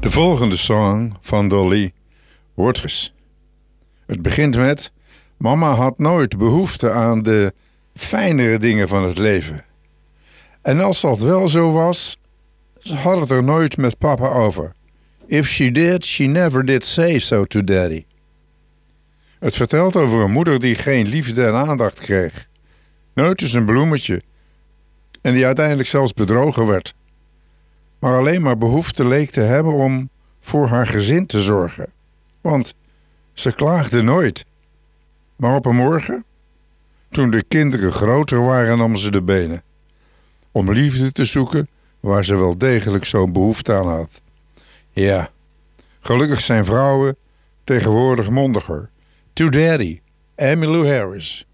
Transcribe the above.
De volgende song van Dolly wordt Het begint met: mama had nooit behoefte aan de fijnere dingen van het leven. En als dat wel zo was, ze had het er nooit met papa over. If she did, she never did say so to daddy. Het vertelt over een moeder die geen liefde en aandacht kreeg. Nooit eens een bloemetje. En die uiteindelijk zelfs bedrogen werd. Maar alleen maar behoefte leek te hebben om voor haar gezin te zorgen. Want ze klaagde nooit. Maar op een morgen, toen de kinderen groter waren, nam ze de benen. Om liefde te zoeken waar ze wel degelijk zo'n behoefte aan had. Ja, gelukkig zijn vrouwen tegenwoordig mondiger. To Daddy, Emmylou Harris.